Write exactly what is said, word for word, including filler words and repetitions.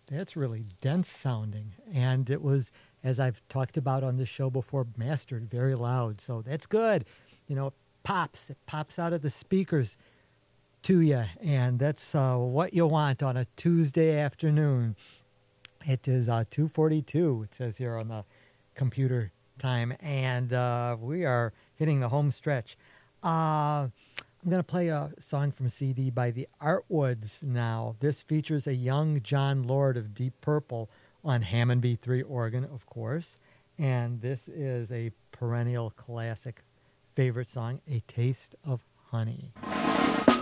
That's really dense sounding. And it was, as I've talked about on this show before, mastered very loud. So that's good. You know, it pops. It pops out of the speakers to you. And that's uh, what you want on a Tuesday afternoon. It is uh, two forty-two, it says here on the computer time. And uh, we are hitting the home stretch. Uh, I'm going to play a song from C D by the Artwoods now. This features a young John Lord of Deep Purple on Hammond B three organ, of course. And this is a perennial classic favorite song, A Taste of Honey.